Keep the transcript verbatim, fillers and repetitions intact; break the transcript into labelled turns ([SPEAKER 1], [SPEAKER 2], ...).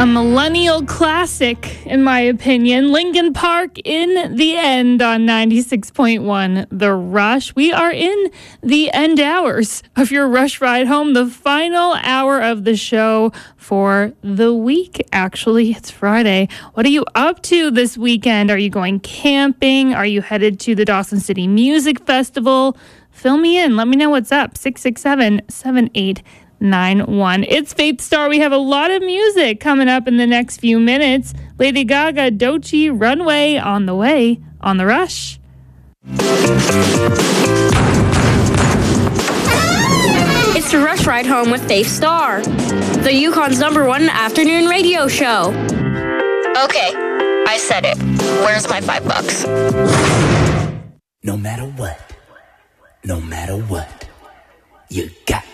[SPEAKER 1] A millennial classic, in my opinion. Linkin Park in the end on ninety-six point one The Rush. We are in the end hours of your Rush Ride Home, the final hour of the show for the week. Actually, it's Friday. What are you up to this weekend? Are you going camping? Are you headed to the Dawson City Music Festival? Fill me in. Let me know what's up. six six seven, seven eight nine one. It's Faith Star. We have a lot of music coming up in the next few minutes. Lady Gaga, Doechii, Runway on the way on The Rush.
[SPEAKER 2] It's the Rush Ride Home with Faith Star, the Yukon's number one afternoon radio show. Okay, I said it. Where's my five bucks?
[SPEAKER 3] No matter what, no matter what, you got